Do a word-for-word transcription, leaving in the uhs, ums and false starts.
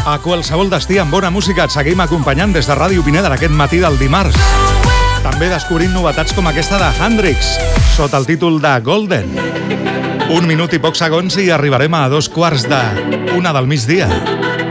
A qualsevol destí amb bona música et seguim acompanyant des de Ràdio Pineda aquest matí del dimarts. També descobrint novetats com aquesta de Hendrix, sota el títol de Golden. Un minut i pocs segons i arribarem a dos quarts de una del migdia.